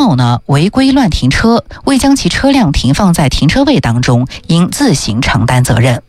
某呢违规乱停车，未将其车辆停放在停车位当中，应自行承担责任。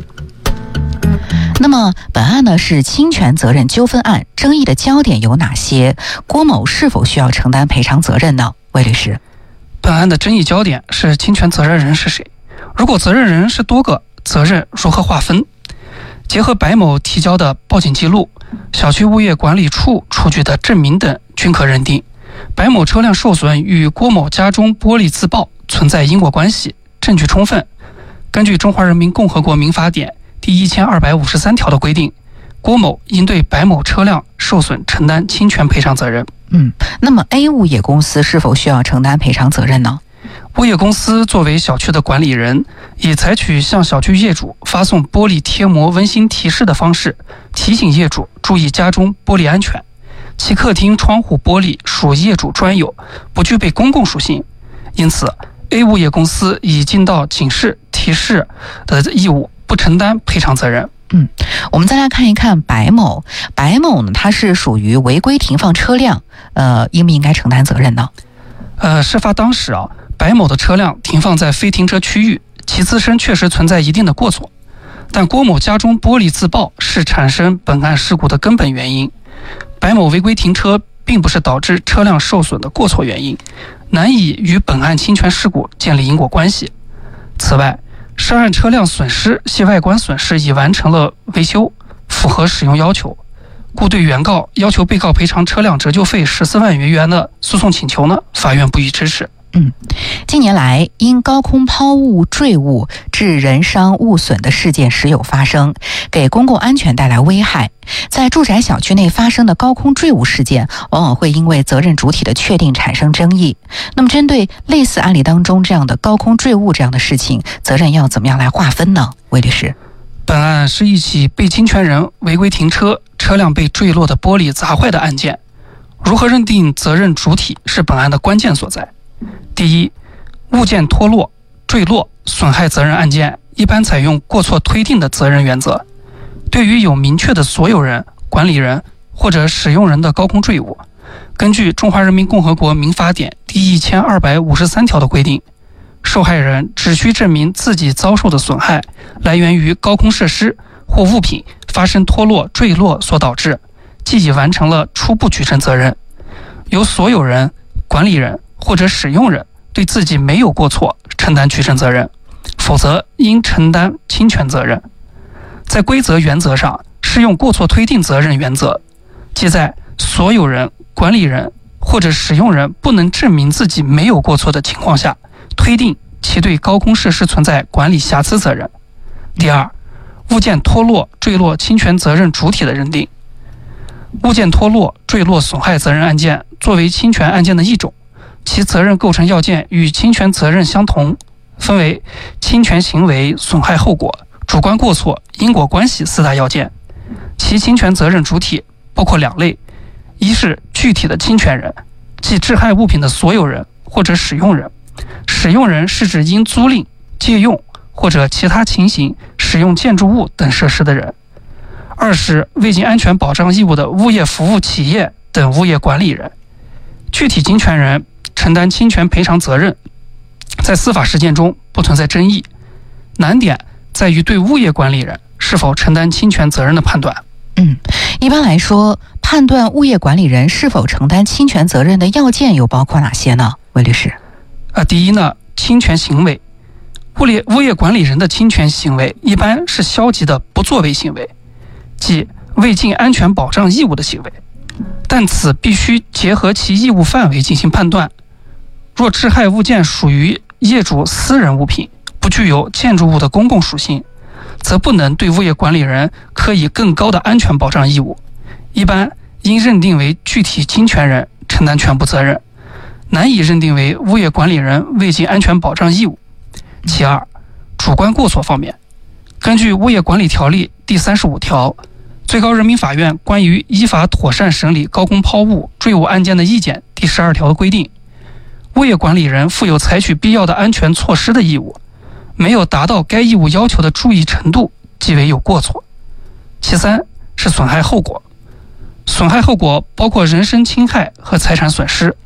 那么本案呢是侵权责任纠纷案，争议的焦点有哪些？郭某是否需要承担赔偿责任呢？魏律师， 本案的争议焦点是侵权责任人是谁，如果责任人是多个，责任如何划分？结合白某提交的报警记录、小区物业管理处出具的证明等，均可认定白某车辆受损与郭某家中玻璃自爆存在因果关系，证据充分。根据《中华人民共和国民法典》第1253条的规定，郭某应对白某车辆受损承担侵权赔偿责任。 那么 A 物业公司是否需要承担赔偿责任呢？ 物业公司作为小区的管理人，以采取向小区业主发送玻璃贴膜温馨提示的方式，提醒业主注意家中玻璃安全。其客厅窗户玻璃属业主专有，不具备公共属性，因此 A 物业公司已尽到警示提示的义务，不承担赔偿责任。 我们再来看一看白某。白某呢，他是属于违规停放车辆，应不应该承担责任呢？ 事发当时白某的车辆停放在非停车区域，其自身确实存在一定的过错，但郭某家中玻璃自爆是产生本案事故的根本原因。白某违规停车并不是导致车辆受损的过错原因，难以与本案侵权事故建立因果关系。此外，涉案车辆损失系外观损失已完成了维修，符合使用要求，故对原告要求被告赔偿车辆折旧费14万余元的诉讼请求呢，法院不予支持。 近年来，因高空抛物、坠物致人伤物损的事件时有发生，给公共安全带来危害。在住宅小区内发生的高空坠物事件，往往会因为责任主体的确定产生争议。那么，针对类似案例当中这样的高空坠物这样的事情，责任要怎么样来划分呢？魏律师， 本案是一起被侵权人违规停车，车辆被坠落的玻璃砸坏的案件。如何认定责任主体是本案的关键所在。第一，物件脱落、坠落、损害责任案件一般采用过错推定的责任原则。对于有明确的所有人、管理人或者使用人的高空坠物，根据《中华人民共和国民法典》第1253条的规定，受害人只需证明自己遭受的损害来源于高空设施或物品发生脱落、坠落所导致，即已完成了初步举证责任。由所有人、管理人或者使用人对自己没有过错承担举证责任，否则应承担侵权责任。在规则原则上适用过错推定责任原则，即在所有人、管理人或者使用人不能证明自己没有过错的情况下，推定其对高空设施存在管理瑕疵责任。第二，物件脱落、坠落侵权责任主体的认定。物件脱落、坠落损害责任案件作为侵权案件的一种，其责任构成要件与侵权责任相同，分为侵权行为、损害后果、主观过错、因果关系4大要件。其侵权责任主体包括2类，一是具体的侵权人，即致害物品的所有人或者使用人。使用人是指因租赁、借用或者其他情形使用建筑物等设施的人。二是未尽安全保障义务的物业服务企业等物业管理人。具体侵权人承担侵权赔偿责任，在司法实践中不存在争议，难点在于对物业管理人是否承担侵权责任的判断。 一般来说，判断物业管理人是否承担侵权责任的要件又包括哪些呢？魏律师， 第一呢，侵权行为。物业管理人的侵权行为一般是消极的不作为行为，即未尽安全保障义务的行为，但此必须结合其义务范围进行判断。若致害物件属于业主私人物品，不具有建筑物的公共属性，则不能对物业管理人科以更高的安全保障义务，一般应认定为具体侵权人承担全部责任，难以认定为物业管理人未尽安全保障义务。其二，主观过错方面，根据《物业管理条例》第35条、最高人民法院关于依法妥善审理高空抛物、坠物案件的意见第12条的规定，物业管理人负有采取必要的安全措施的义务，没有达到该义务要求的注意程度，即为有过错。其三是损害后果。损害后果包括人身侵害和财产损失。